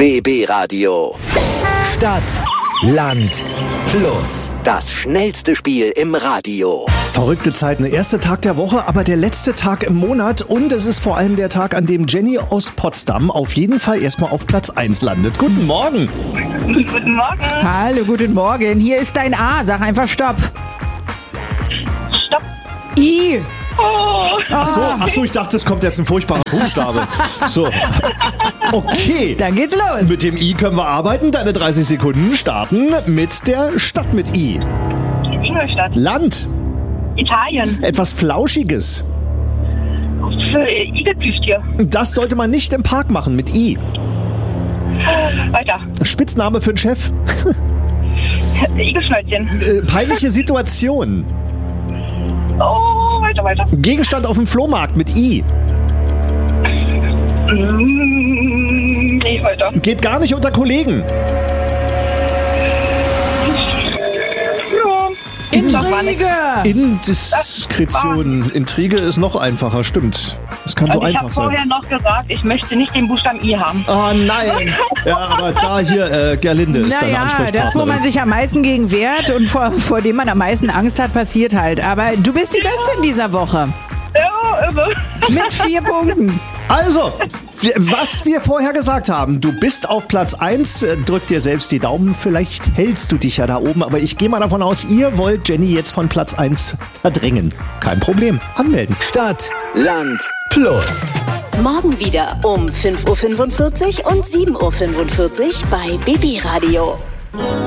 BB Radio. Stadt, Land, Plus. Das schnellste Spiel im Radio. Verrückte Zeiten. Erster Tag der Woche, aber der letzte Tag im Monat. Und es ist vor allem der Tag, an dem Jenny aus Potsdam auf jeden Fall erstmal auf Platz 1 landet. Guten Morgen. Guten Morgen. Hallo, guten Morgen. Hier ist dein A. Sag einfach Stopp. Stopp. I. Oh. Ach so, ich dachte, es kommt jetzt ein furchtbarer Buchstabe. So. Okay. Dann geht's los. Mit dem I können wir arbeiten. Deine 30 Sekunden starten mit der Stadt mit I. Ingolstadt. Land. Italien. Etwas Flauschiges. Igelplüschtier. Das sollte man nicht im Park machen mit I. Weiter. Spitzname für den Chef. Igelschnäuzchen. Peinliche Situation. Oh, weiter. Gegenstand auf dem Flohmarkt mit I. Nee, weiter. Geht gar nicht unter Kollegen. Intrige. Indiskretion. Intrige ist noch einfacher, stimmt. Das kann so Ich einfach habe sein. vorher noch gesagt, ich möchte nicht den Buchstaben I haben. Oh nein. Ja, aber da hier, Gerlinde ist deine Naja, Ansprechpartnerin. das, wo man sich am meisten gegen wehrt und vor dem man am meisten Angst hat, passiert halt. Aber du bist die Beste in dieser Woche. Ja, irre. Mit 4 Punkten. Also, was wir vorher gesagt haben, du bist auf Platz 1, drück dir selbst die Daumen, vielleicht hältst du dich ja da oben, aber ich gehe mal davon aus, ihr wollt Jenny jetzt von Platz 1 verdrängen. Kein Problem, anmelden. Stadt, Land, Plus. Morgen wieder um 5.45 Uhr und 7.45 Uhr bei BB Radio.